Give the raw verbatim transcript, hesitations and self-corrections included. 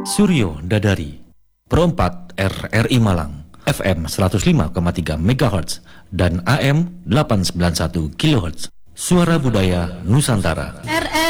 Suryo Dadari, Perempat R R I Malang, F M seratus lima koma tiga megahertz dan A M delapan ratus sembilan puluh satu kilohertz. Suara Budaya Nusantara. R